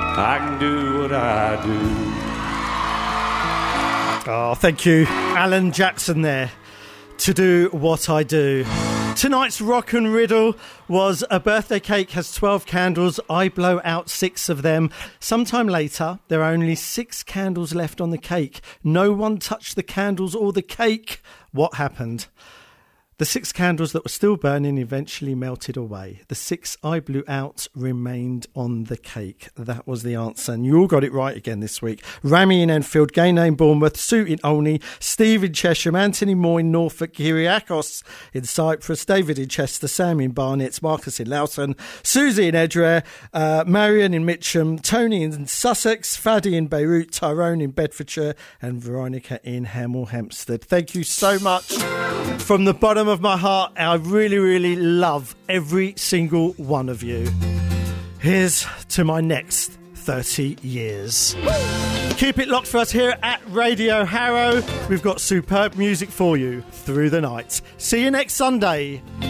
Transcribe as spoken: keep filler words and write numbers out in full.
I can do what I do. Oh, thank you, Alan Jackson there. To do what I do. Tonight's rock and riddle was a birthday cake has twelve candles. I blow out six of them. Sometime later, there are only six candles left on the cake. No one touched the candles or the cake. What happened? The six candles that were still burning eventually melted away. The six I blew out remained on the cake. That was the answer. And you all got it right again this week. Rami in Enfield, Gaynor in Bournemouth, Sue in Olney, Steve in Chesham, Anthony Moore in Norfolk, Kyriakos in Cyprus, David in Chester, Sam in Barnet, Marcus in Loughton, Susie in Edgware, uh, Marion in Mitcham, Tony in Sussex, Faddy in Beirut, Tyrone in Bedfordshire, and Veronica in Hemel Hempstead. Thank you so much. From the bottom of my heart, I really, really love every single one of you. Here's to my next thirty years. Keep it locked for us here at Radio Harrow. We've got superb music for you through the night. See you next Sunday.